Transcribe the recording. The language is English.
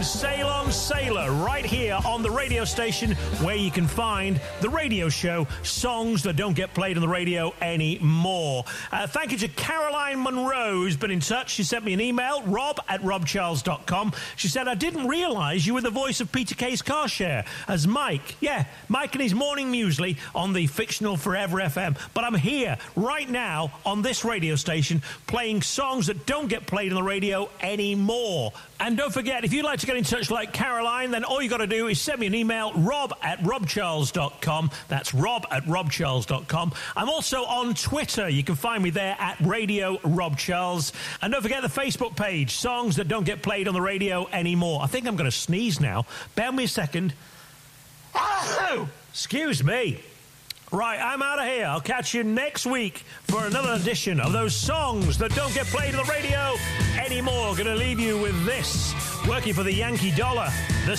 Sail On Sailor, right here on the radio station where you can find the radio show, songs that don't get played on the radio anymore. Thank you to Caroline Monroe, who's been in touch. She sent me an email, rob@robcharles.com. She said, I didn't realise you were the voice of Peter Kay's Car Share as Mike. Yeah, Mike and his morning muesli on the fictional Forever FM. But I'm here right now on this radio station playing songs that don't get played on the radio anymore. And don't forget, if you'd like to get in touch like Caroline, then all you got to do is send me an email, rob@robcharles.com. That's rob@robcharles.com. I'm also on Twitter. You can find me there at Radio Rob Charles. And don't forget the Facebook page, songs that don't get played on the radio anymore. I think I'm going to sneeze now. Bear me a second. Oh, excuse me. Right, I'm out of here. I'll catch you next week for another edition of those songs that don't get played on the radio anymore. Going to leave you with this, working for the Yankee Dollar, the